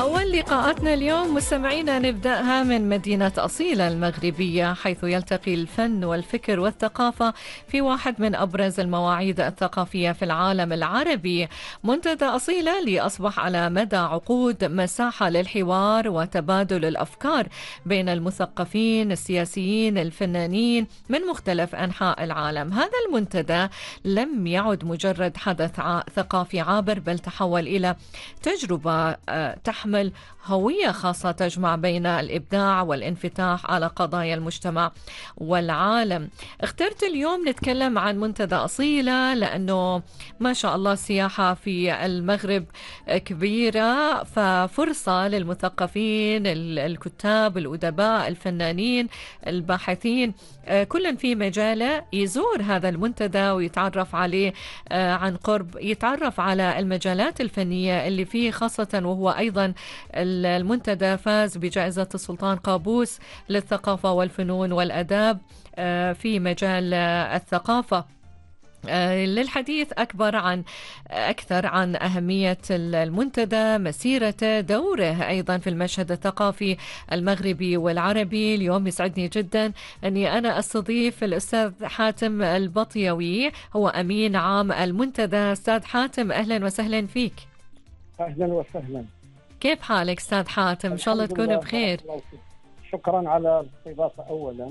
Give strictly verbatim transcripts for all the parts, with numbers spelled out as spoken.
أول لقاءاتنا اليوم مستمعينا نبدأها من مدينة أصيلة المغربية، حيث يلتقي الفن والفكر والثقافة في واحد من أبرز المواعيد الثقافية في العالم العربي. منتدى أصيلة اللي أصبح على مدى عقود مساحة للحوار وتبادل الأفكار بين المثقفين، السياسيين، الفنانين من مختلف أنحاء العالم. هذا المنتدى لم يعد مجرد حدث ثقافي عابر، بل تحول إلى تجربة تحمل هوية خاصة تجمع بين الإبداع والانفتاح على قضايا المجتمع والعالم. اخترت اليوم نتكلم عن منتدى أصيلة لأنه ما شاء الله السياحة في المغرب كبيرة، ففرصة للمثقفين، الكتاب، الأدباء، الفنانين، الباحثين، كل في مجاله يزور هذا المنتدى ويتعرف عليه عن قرب، يتعرف على المجالات الفنية اللي فيه، خاصة وهو أيضا المنتدى فاز بجائزة السلطان قابوس للثقافة والفنون والأداب في مجال الثقافة. للحديث أكبر عن أكثر عن أهمية المنتدى، مسيرته، دوره أيضا في المشهد الثقافي المغربي والعربي، اليوم يسعدني جدا أني أنا أستضيف الأستاذ حاتم البطيوي، هو أمين عام المنتدى. أستاذ حاتم أهلا وسهلا فيك. أهلا وسهلا. كيف حالك أستاذ حاتم؟ إن شاء الله تكون بخير. شكرا على الاستضافة أولا.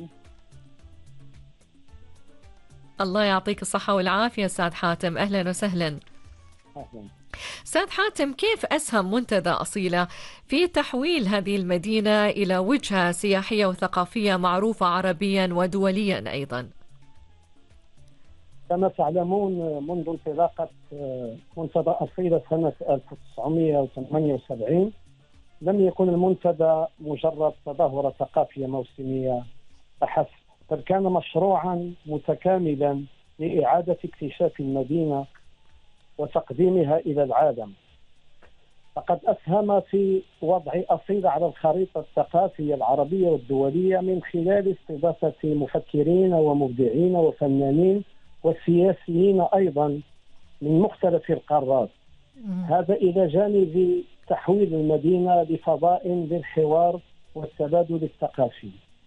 الله يعطيك الصحة والعافية أستاذ حاتم، أهلا وسهلا. أهلا. أستاذ حاتم، كيف أسهم منتدى أصيلة في تحويل هذه المدينة إلى وجهة سياحية وثقافية معروفة عربيا ودوليا أيضا؟ كما تعلمون منذ انطلاقة منتدى أصيلة سنة ألف وتسعمئة وثمانية وسبعين لم يكن المنتدى مجرد تظاهرة ثقافية موسمية فحسب، بل كان مشروعا متكاملا لإعادة اكتشاف المدينة وتقديمها إلى العالم. فقد أسهم في وضع أصيلة على الخريطة الثقافية العربية والدولية من خلال استضافة مفكرين ومبدعين وفنانين والسياسيين أيضا من مختلف القارات. هذا إلى جانب تحويل المدينة لفضاء للحوار والتبادل الثقافي.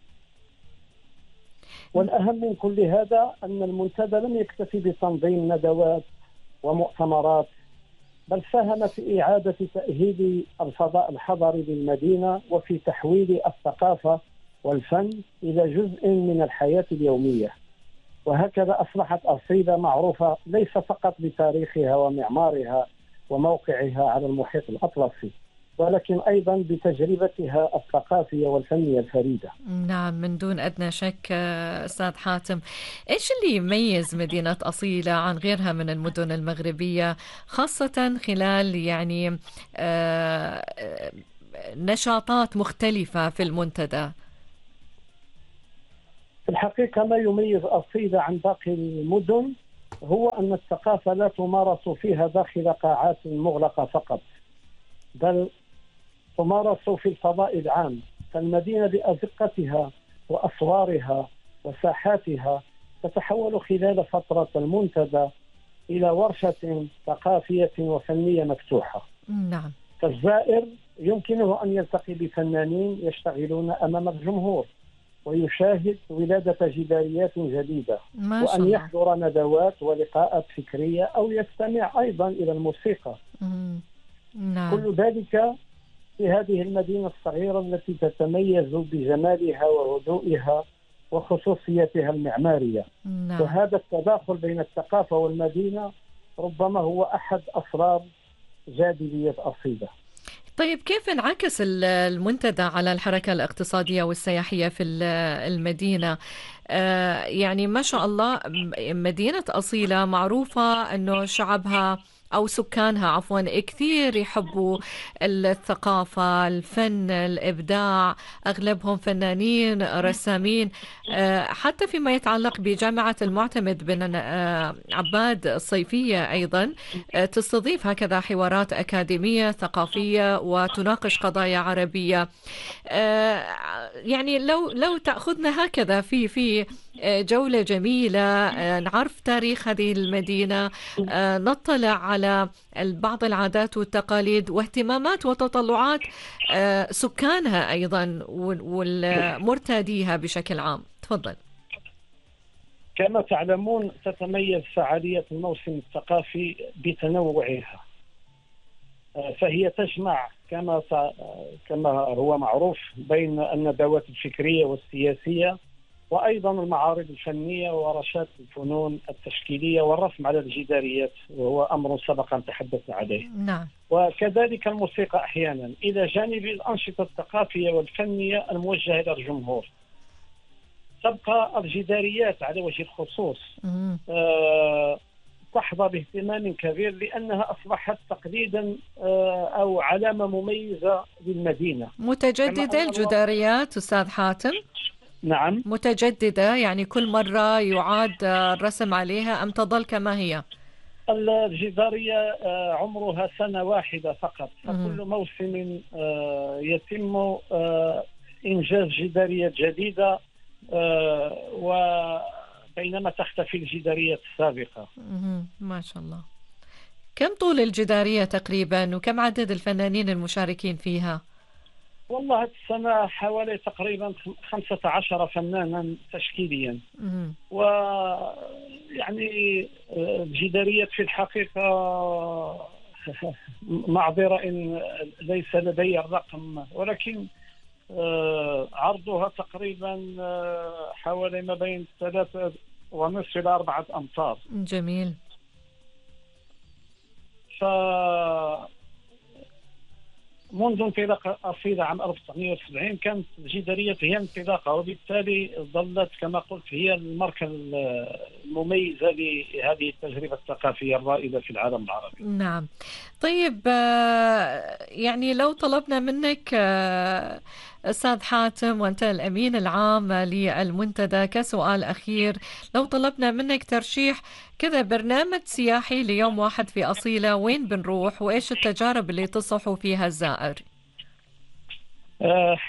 والأهم من كل هذا أن المنتدى لم يكتفي بتنظيم ندوات ومؤتمرات، بل ساهم في إعادة تأهيل الفضاء الحضري للمدينة وفي تحويل الثقافة والفن إلى جزء من الحياة اليومية. وهكذا أصبحت أصيلة معروفة ليس فقط بتاريخها ومعمارها وموقعها على المحيط الأطلسي، ولكن أيضا بتجربتها الثقافية والفنية الفريدة. نعم، من دون أدنى شك. أستاذ حاتم، إيش اللي يميز مدينة أصيلة عن غيرها من المدن المغربية، خاصة خلال يعني نشاطات مختلفة في المنتدى؟ في الحقيقة ما يميز أصيلة عن باقي المدن هو أن الثقافة لا تمارس فيها داخل قاعات مغلقة فقط، بل تمارس في الفضاء العام. فالمدينة بأزقتها وأسوارها وساحاتها تتحول خلال فترة المنتدى إلى ورشة ثقافية وفنية مفتوحة. نعم. فالزائر يمكنه أن يلتقي بفنانين يشتغلون أمام الجمهور، ويشاهد ولادة جداريات جديدة، وأن يحضر ندوات ولقاءات فكرية أو يستمع أيضا إلى الموسيقى. نعم. كل ذلك في هذه المدينة الصغيرة التي تتميز بجمالها وهدوئها وخصوصيتها المعمارية. نعم. وهذا التداخل بين الثقافة والمدينة ربما هو أحد أسرار جاذبية أصيلة. طيب، كيف انعكس المنتدى على الحركة الاقتصادية والسياحية في المدينة؟ آه يعني ما شاء الله مدينة أصيلة معروفة أنه شعبها أو سكانها عفوا كثير يحبوا الثقافة، الفن، الإبداع، أغلبهم فنانين، رسامين. حتى فيما يتعلق بجامعة المعتمد بن عباد الصيفية أيضا تستضيف هكذا حوارات أكاديمية ثقافية وتناقش قضايا عربية. يعني لو لو تأخذنا هكذا في في جولة جميلة، نعرف تاريخ هذه المدينة، نطلع على بعض العادات والتقاليد واهتمامات وتطلعات سكانها أيضا والمرتاديها بشكل عام. تفضل. كما تعلمون تتميز فعالية الموسم الثقافي بتنوعها، فهي تجمع كما كما هو معروف بين الندوات الفكرية والسياسية، وأيضا المعارض الفنية وورشات الفنون التشكيلية والرسم على الجداريات، وهو أمر سبق أن تحدثنا عليه. نعم. وكذلك الموسيقى أحيانا، إلى جانب الأنشطة الثقافية والفنية الموجهة إلى الجمهور. تبقى الجداريات على وجه الخصوص آه تحظى باهتمام كبير، لأنها أصبحت تقليدا آه أو علامة مميزة للمدينة. متجددة الجداريات أستاذ حاتم؟ نعم متجددة، يعني كل مرة يعاد الرسم عليها أم تظل كما هي؟ الجدارية عمرها سنة واحدة فقط، فكل موسم يتم إنجاز جدارية جديدة، وبينما تختفي الجدارية السابقة. ما شاء الله. كم طول الجدارية تقريبا وكم عدد الفنانين المشاركين فيها؟ والله هذه السنة حوالي تقريبا خمسة عشر فنانا تشكيليا. ويعني الجداريات في الحقيقة معذرة إن ليس لدي الرقم، ولكن عرضها تقريبا حوالي ما بين ثلاثة ونصف إلى أربعة أمتار. جميل. ف منذ انطلاق أصيلة عام ألف وتسعمائة وسبعين كانت الجدارية هي انطلاقة، وبالتالي ظلت كما قلت هي الماركة المميزة لهذه التجربة الثقافية الرائدة في العالم العربي. نعم. طيب يعني لو طلبنا منك أستاذ حاتم وأنت الأمين العام للمنتدى كسؤال أخير، لو طلبنا منك ترشيح كذا برنامج سياحي ليوم واحد في أصيلة، وين بنروح وإيش التجارب اللي تصحوا فيها الزائر؟ أه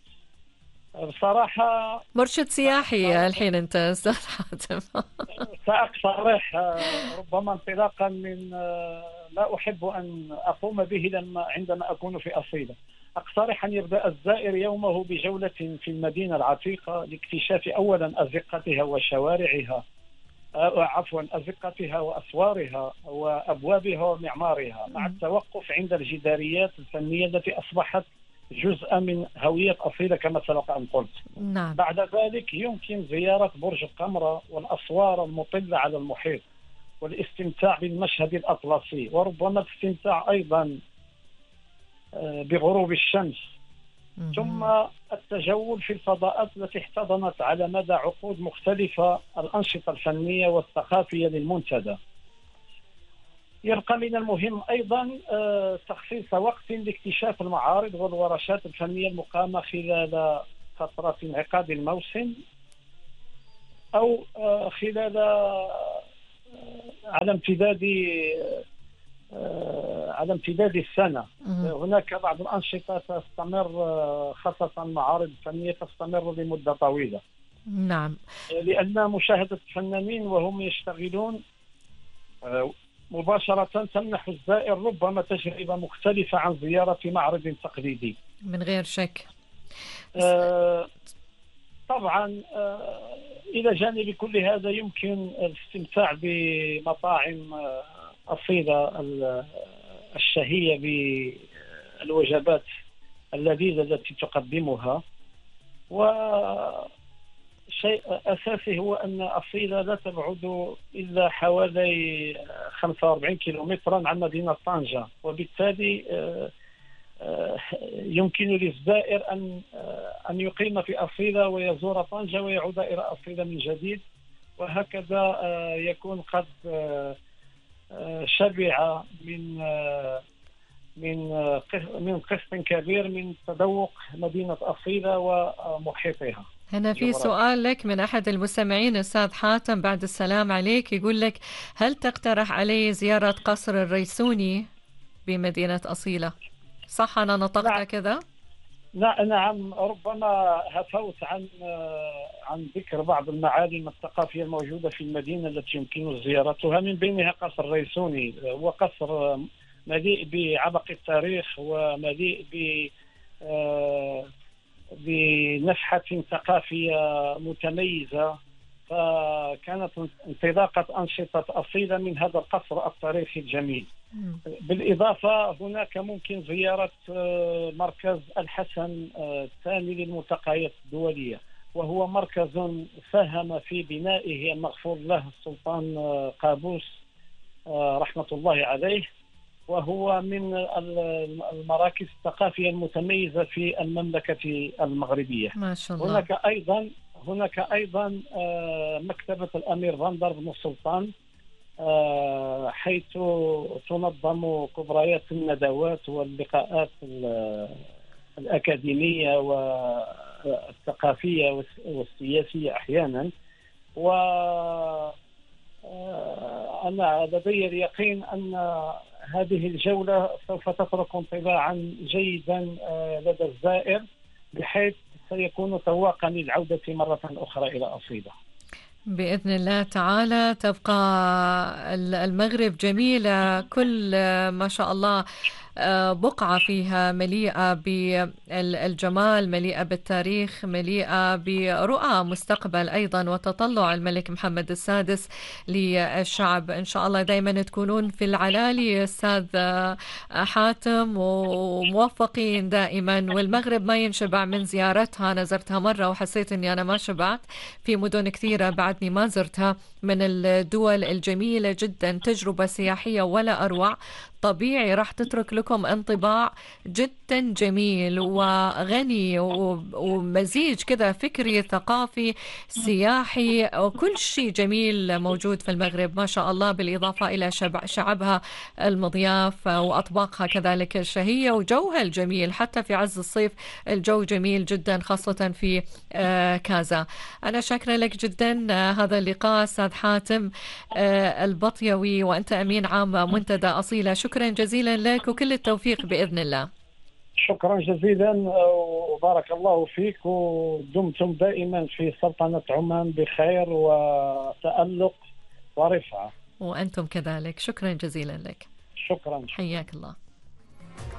بصراحة مرشد سياحي الحين أنت أستاذ حاتم. سأقترح ربما انطلاقا من ما أحب أن أقوم به لما عندما أكون في أصيلة، أقترح أن يبدأ الزائر يومه بجولة في المدينة العتيقة لاكتشاف أولا أزقتها وشوارعها، عفوا أزقتها وأسوارها وأبوابها ومعمارها، مع التوقف عند الجداريات الفنية التي أصبحت جزء من هوية أصيلة كما سبق أن قلت. نعم. بعد ذلك يمكن زيارة برج القمرة والأسوار المطلة على المحيط والاستمتاع بالمشهد الأطلسي، وربما الاستمتاع أيضا بغروب الشمس. م- ثم التجول في الفضاءات التي احتضنت على مدى عقود مختلفة الأنشطة الفنية والثقافية للمنتدى. يبقى من المهم أيضا تخصيص وقت لاكتشاف المعارض والورشات الفنية المقامة خلال فترة انعقاد الموسم، أو خلال على امتداد على امتداد السنة. هناك بعض الأنشطة تستمر، خاصة المعارض الفنية تستمر لمدة طويلة. نعم. لأن مشاهدة الفنانين وهم يشتغلون مباشرة تمنح الزائر ربما تجربة مختلفة عن زيارة معرض تقليدي. من غير شك. آه طبعا آه إلى جانب كل هذا يمكن الاستمتاع بمطاعم أصيلة الشهية بالوجبات اللذيذة التي تقدمها. وشيء أساسي هو أن أصيلة لا تبعد إلا حوالي خمسة وأربعين كيلومترا عن مدينة طنجة، وبالتالي يمكن للزائر أن أن يقيم في أصيلة ويزور طنجة ويعود إلى أصيلة من جديد، وهكذا يكون قد شبع من من من قسط كبير من تذوق مدينة أصيلة ومحيطها. هنا في سؤال لك من أحد المستمعين أستاذ حاتم، بعد السلام عليك، يقول لك هل تقترح علي زيارة قصر الريسوني بمدينة أصيلة؟ صح أنا نطقتها كذا؟ نعم، ربما هفوت عن عن ذكر بعض المعالم الثقافية الموجودة في المدينة التي يمكن زيارتها، من بينها قصر ريسوني، وقصر مليء بعبق التاريخ ومليء ب بنفحة ثقافية متميزة. فكانت انطلاقة أنشطة أصيلة من هذا القصر التاريخي الجميل. بالإضافة هناك ممكن زيارة مركز الحسن الثاني للملتقيات الدولية، وهو مركز ساهم في بنائه المغفور له السلطان قابوس رحمة الله عليه، وهو من المراكز الثقافية المتميزة في المملكة المغربية. ما شاء الله. هناك أيضا هناك أيضا مكتبة الأمير فاندر بن السلطان، حيث تنظم كبريات الندوات واللقاءات الأكاديمية والثقافية والسياسية أحيانا. وأنا لدي اليقين أن هذه الجولة سوف تترك انطباعا جيدا لدى الزائر، بحيث سيكون تواقا للعودة مرة أخرى إلى أصيلة بإذن الله تعالى. تبقى المغرب جميلة، كل ما شاء الله بقعة فيها مليئة بالجمال، مليئة بالتاريخ، مليئة برؤى مستقبل أيضا وتطلع الملك محمد السادس للشعب. إن شاء الله دايما تكونون في العلالي أستاذ حاتم، وموفقين دائما. والمغرب ما ينشبع من زيارتها. أنا زرتها مرة وحسيت أني أنا ما شبعت، في مدن كثيرة بعدني ما زرتها من الدول الجميلة جدا، تجربة سياحية ولا أروع. طبيعي راح تترك لكم انطباع جدا جميل وغني ومزيج كذا فكري ثقافي سياحي، وكل شيء جميل موجود في المغرب ما شاء الله، بالإضافة إلى شعبها المضياف وأطباقها كذلك الشهية وجوها الجميل. حتى في عز الصيف الجو جميل جدا، خاصة في كازا. أنا شاكرة لك جدا هذا اللقاء أستاذ حاتم البطيوي، وأنت أمين عام منتدى أصيلة. شكرا جزيلا لك وكل التوفيق بإذن الله. شكرا جزيلا وبارك الله فيك، ودمتم دائما في سلطنة عمان بخير وتألق ورفعة. وأنتم كذلك. شكرا جزيلا لك. شكرا. حياك الله.